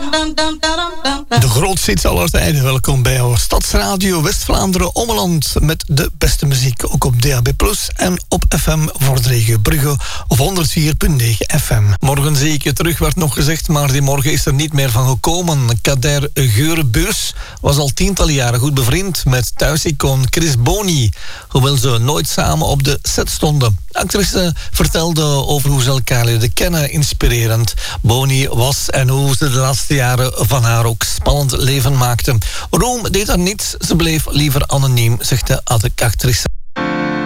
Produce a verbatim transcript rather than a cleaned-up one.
De grootste hits aller tijden. Welkom bij our Stadsradio West-Vlaanderen Ommeland met de beste muziek. Ook op D A B plus, en op F M voor de regio Brugge op honderd vier komma negen F M. Morgen zie ik je terug, werd nog gezegd, maar die morgen is er niet meer van gekomen. Kader Geurenbeurs was al tientallen jaren goed bevriend met thuisicoon Chris Boni, hoewel ze nooit samen op de set stonden. De actrice vertelde over hoe ze elkaar leerden kennen, inspirerend. Boni was en hoe ze de laatste jaren van haar ook spannend leven maakte. Roem deed haar niets, ze bleef liever anoniem, zegt de actrice.